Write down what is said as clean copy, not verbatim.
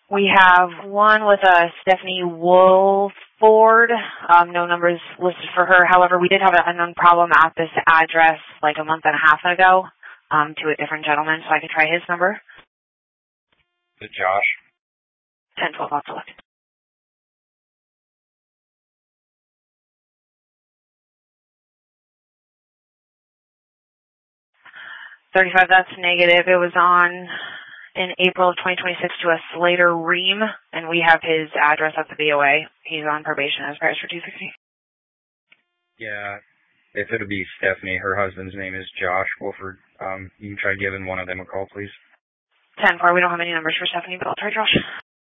We have one with Stephanie Wolford. No numbers listed for her. However, we did have an unknown problem at this address like a month and a half ago to a different gentleman, so I could try his number. Is it Josh? 1012, I'll select. $35, that's negative. It was on in April of 2026 to a Slater Ream, and we have his address at the BOA. He's on probation as price for 260. Yeah, if it'll be Stephanie, her husband's name is Josh Wolford. You can try giving one of them a call, please. 10-4, we don't have any numbers for Stephanie, but I'll try Josh.